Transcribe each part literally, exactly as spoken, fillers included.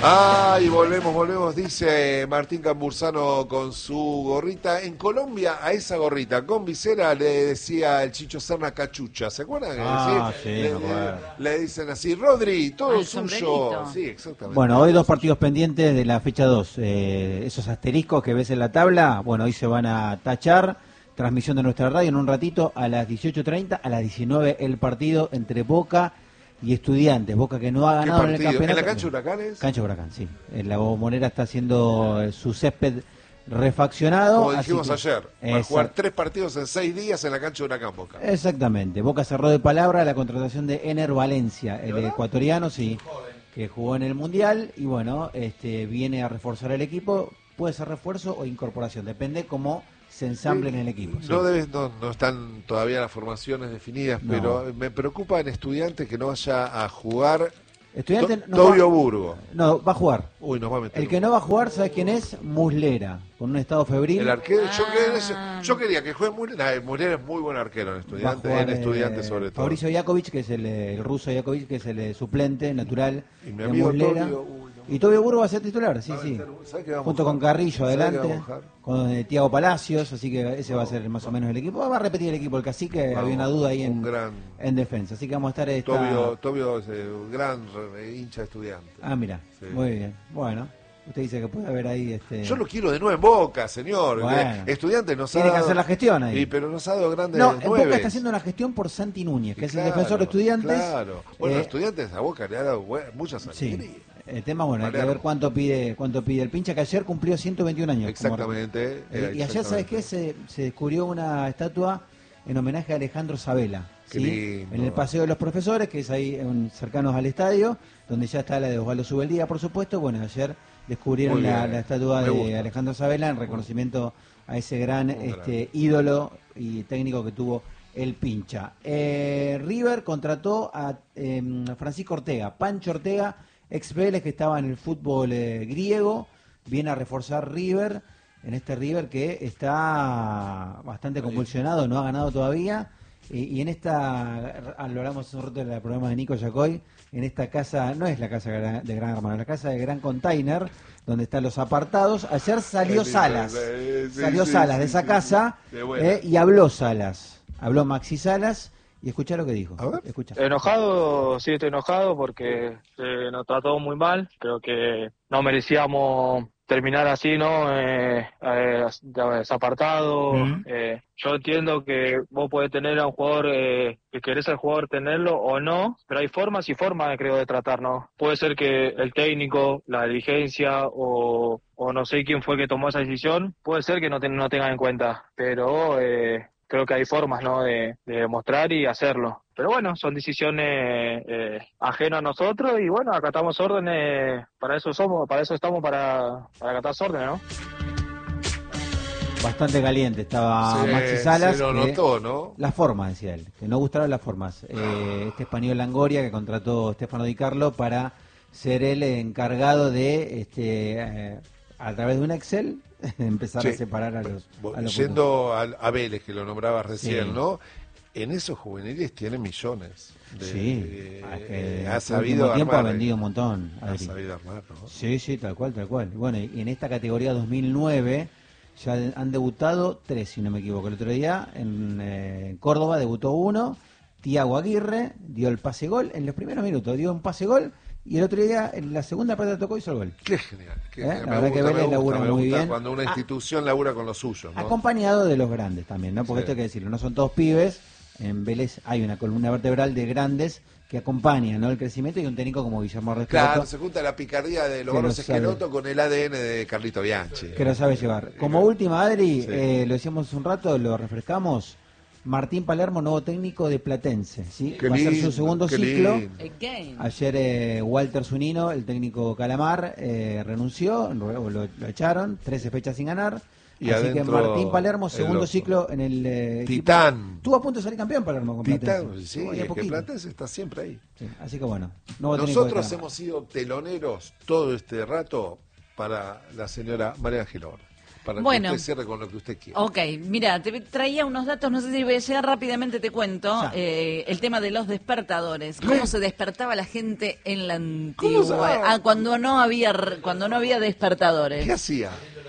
Ay, volvemos, volvemos, dice Martín Cambursano con su gorrita. En Colombia, a esa gorrita con visera le decía el Chicho Serna cachucha. ¿Se acuerdan? Ah, sí, le, me acuerdo. le, le dicen así, Rodri, todo Al suyo. sombrerito. Sí, exactamente. Bueno, hoy dos partidos pendientes de la fecha dos. Eh, esos asteriscos que ves en la tabla, bueno, hoy se van a tachar. Transmisión de nuestra radio en un ratito a las dieciocho treinta, a las diecinueve el partido entre Boca y Estudiantes. Boca que no ha ¿Qué ganado en el partido? campeonato. ¿En la cancha Huracanes? Cancha Huracán, sí. En la Bombonera está haciendo eh, su césped refaccionado. Como dijimos que, ayer, va a exact, jugar tres partidos en seis días en la cancha Huracán Boca. Exactamente. Boca cerró de palabra la contratación de Ener Valencia, el ecuatoriano, sí, que jugó en el Mundial y bueno, este viene a reforzar el equipo. Puede ser refuerzo o incorporación, depende cómo se ensamblen Sí, en el equipo. No, Sí. debes, no, no están todavía las formaciones definidas, No. pero me preocupa en Estudiantes que no vaya a jugar Estudiante To- no Tobio va, Burgo. no, va a jugar. Uy, nos va a meter. El que un- no va a jugar, ¿sabes quién es? Muslera, con un estado febril. El arquero, yo, quería, Ah. yo quería que juegue Muslera. Muslera es muy buen arquero en Va a Estudiantes, jugar, en Estudiantes eh, sobre todo. Fabricio Jakovic, que es el, el ruso Jakovic, que es el eh, suplente natural Y mi de amigo Muslera. Tobio, uy, no. Y Tobio Burgo va a ser titular, sí, sí. ¿Sabes qué vamos Junto a con jugar? Carrillo ¿Sabes qué adelante, vamos a jugar? con eh, Tiago Palacios, así que ese va a ser más o menos el equipo. Va a repetir el equipo, el Cacique, Vamos, había una duda ahí un en, gran- en defensa. Así que vamos a estar... Esta... Tobio, Tobio es eh, un gran eh, hincha de Estudiantes. Ah, mira, Sí. muy bien. Bueno, usted dice que puede haber ahí... este Yo lo quiero de nuevo en Boca, señor. Bueno. Eh, Estudiantes nos ha Tiene que dado... hacer la gestión ahí. Y, pero nos ha dado grandes No, en nueves. Boca está haciendo la gestión por Santi Núñez, que es el Claro, defensor de Estudiantes. Claro. Bueno, Eh, Estudiantes a Boca le ha dado bue- muchas Sí. alegrías. El tema, bueno, hay que Palermo. ver cuánto pide cuánto pide el pincha, que ayer cumplió ciento veintiún años. como- Exactamente. Eh, eh, y ayer, ¿sabes qué? Se, se descubrió una estatua en homenaje a Alejandro Sabela. Qué ¿sí? lindo. En el Paseo de los Profesores, que es ahí en- cercanos al estadio, donde ya está la de Osvaldo Subeldía, por supuesto. Bueno, ayer descubrieron Muy la, bien. la estatua Me de gusta. Alejandro Sabela en reconocimiento a ese gran, Un este, ídolo y técnico que tuvo el pincha. Eh, River contrató a eh, Francisco Ortega, Pancho Ortega, ex Vélez, que estaba en el fútbol eh, griego, viene a reforzar River, en este River que está bastante convulsionado, no ha ganado todavía, y, y en esta, ah, lo hablamos hace un rato en el programa de Nico Yacoy, en esta casa, no es la casa gra- de Gran Hermano, la casa de Gran Container, donde están los apartados. Ayer salió Sí, Salas, sí, sí, salió sí, Salas sí, de esa sí, casa sí. Qué buena. eh, y habló Salas, habló Maxi Salas, y escuchá lo que dijo. A ver. Escuchá. Enojado, sí estoy enojado porque eh, nos trató muy mal. Creo que no merecíamos terminar así, ¿no? Eh, eh, desapartado. Ujú. Eh, yo entiendo que vos podés tener a un jugador, eh, que querés al jugador tenerlo o no, pero hay formas y formas, creo, de tratar, ¿no? Puede ser que el técnico, la dirigencia o, o no sé quién fue que tomó esa decisión, puede ser que no, te, no tengan en cuenta, pero... Eh, creo que hay formas, ¿no?, de, de demostrar y hacerlo. Pero bueno, son decisiones eh, ajenas a nosotros y bueno, acatamos órdenes, para eso somos, para eso estamos, para, para acatar órdenes, ¿no? Bastante caliente estaba Se- Maxi Salas. se lo que- notó, ¿no? Las formas, decía él, que no gustaron las formas. Eh, este español Langoria que contrató Stefano Di Carlo para ser el encargado de, este eh, a través de un Excel, empezar Sí. a separar a los... Vos- a los Yendo al- a, Vélez, que lo nombrabas recién, Sí. ¿no? En esos juveniles tiene millones. De, Sí, eh, ah, que ha en sabido último tiempo ha armar, vendido un montón. Ha Adri. sabido armar, ¿no? Sí, sí, tal cual, tal cual. Bueno, y en esta categoría dos mil nueve ya han debutado tres, si no me equivoco. El otro día en eh, Córdoba debutó uno, Tiago Aguirre dio el pase gol en los primeros minutos, dio un pase gol y el otro día en la segunda parte tocó y hizo el gol. Qué genial. Qué ¿Eh? genial. La Me verdad que gusta, Vélez me gusta, labura me muy gusta bien. cuando una Ah, institución labura con los suyos, ¿no? Acompañado de los grandes también, ¿no? Porque Sí. esto hay que decirlo, no son todos pibes. En Vélez hay una columna vertebral de grandes que acompañan, ¿no?, el crecimiento, y un técnico como Guillermo Rescalotto, Claro, se junta la picardía de los Que lo Barros sabe. Esqueloto con el A D N de Carlito Bianchi. que lo sabe llevar. Como última, Adri, Sí. eh, lo decíamos hace un rato, lo refrescamos. Martín Palermo, nuevo técnico de Platense, ¿sí? Qué Va a ser su lindo, segundo qué ciclo. lindo. Again. Ayer eh, Walter Zunino, el técnico Calamar, eh, renunció, luego lo, lo echaron, trece fechas sin ganar. Y Así que adentro Martín Palermo, el segundo loco. ciclo en el eh, equipo. Titán. Estuvo a punto de salir campeón Palermo con Platense. Titán, sí, Estuvo ahí a es que poquito. Platense está siempre ahí. Sí, así que bueno, nuevo técnico de Nosotros Calamar. hemos sido teloneros todo este rato para la señora María Ángel Oro. para Bueno. que usted cierre con lo que usted quiera. Ok, mira, te traía unos datos, no sé si voy a llegar rápidamente, te cuento, eh, el tema de los despertadores, cómo se despertaba la gente en la antigua, ah, cuando no había cuando no había despertadores. ¿Qué hacía?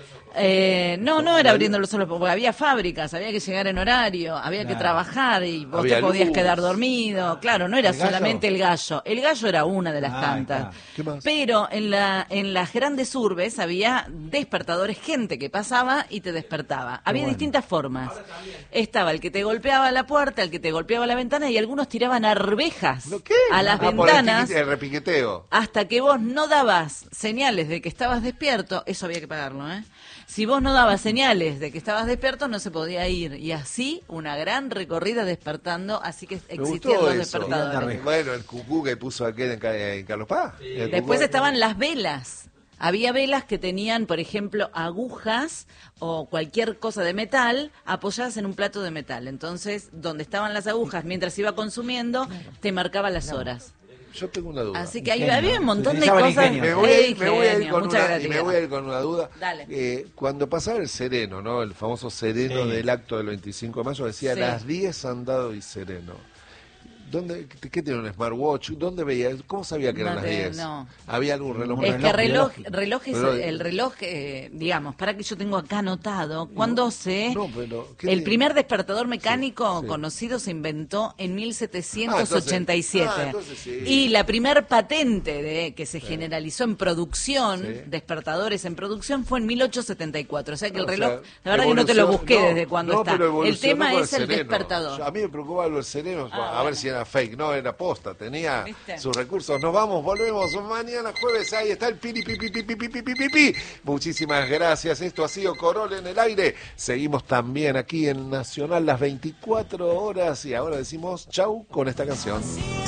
Eh, no, no era abriéndolo solo, porque había fábricas, había que llegar en horario, había Claro. que trabajar y vos Había te podías luz. quedar dormido. Claro, no era ¿El gallo? solamente el gallo. El gallo era una de las Ah, tantas. claro. ¿Qué más? Pero en la en las grandes urbes había despertadores, gente que pasaba y te despertaba. Había bueno. distintas formas. Estaba el que te golpeaba la puerta, el que te golpeaba la ventana y algunos tiraban arvejas ¿Lo qué? a las Ah, por el ventanas. tiquite- el repiqueteo. Hasta que vos no dabas señales de que estabas despierto, eso había que pagarlo, ¿eh? Si vos no dabas señales de que estabas despierto, no se podía ir. Y así, una gran recorrida despertando, así que Me existían gustó los eso. despertadores. Bueno, el cucú que puso aquel en, Ca- en Carlos Paz. El Después cucú- estaban las velas. Había velas que tenían, por ejemplo, agujas o cualquier cosa de metal apoyadas en un plato de metal. Entonces, donde estaban las agujas, mientras iba consumiendo, te marcaba las horas. Yo tengo una duda. Así que hay, Ingenio. había un montón de Utilizaba el cosas. ingenio. Me voy, a ir, Eh, me voy a ir ingenio, con mucha una, y creatividad. me voy a ir con una duda. Dale. Eh, cuando pasaba el sereno, ¿no? El famoso sereno Sí. del acto del veinticinco de mayo, decía Sí. las diez han dado y sereno. ¿Dónde, ¿Qué tiene un smartwatch? ¿Dónde veía? ¿Cómo sabía que eran No las te- diez? no. ¿Había algún reloj? Un Es que reloj, biológico. reloj es Reloj. el reloj, eh, digamos, para que yo tengo acá anotado, cuando se... no, pero, ¿qué el te- primer despertador mecánico sí. conocido se inventó en mil setecientos ochenta y siete. Ah, entonces- ah, entonces sí. Y la primer patente de que se generalizó en producción, Sí. despertadores en producción, fue en mil ochocientos setenta y cuatro. O sea que el O sea, reloj, la verdad que no te lo evolucionó- busqué no, desde cuándo no, está. pero El evolucionó tema con es el sereno. despertador. Yo- a mí me preocupaba lo del sereno, Ah, a bueno. ver si era fake, no, era posta, tenía ¿Viste? sus recursos. Nos vamos, volvemos mañana jueves, ahí está el piri pi pi pi pi pi pi pi pi pi. Muchísimas gracias, esto ha sido Corol en el aire. Seguimos también aquí en Nacional las veinticuatro horas y ahora decimos chau con esta canción.